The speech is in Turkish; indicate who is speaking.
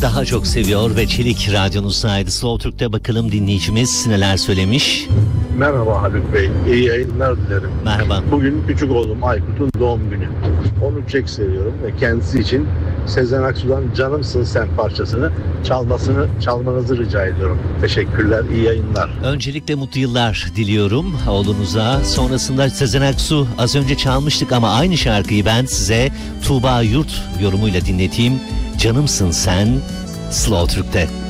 Speaker 1: daha çok seviyor ve Çelik radyonuzdaydı. Slow Türk'te bakalım dinleyicimiz neler söylemiş.
Speaker 2: Merhaba Haluk Bey, iyi yayınlar dilerim.
Speaker 1: Merhaba.
Speaker 2: Bugün küçük oğlum Aykut'un doğum günü. Onu çok seviyorum ve kendisi için Sezen Aksu'dan Canımsın Sen parçasını çalmanızı rica ediyorum. Teşekkürler, iyi yayınlar.
Speaker 1: Öncelikle mutlu yıllar diliyorum oğlunuza. Sonrasında Sezen Aksu az önce çalmıştık ama aynı şarkıyı ben size Tuğba Yurt yorumuyla dinleteyim. Canımsın Sen, Slow Türk'te.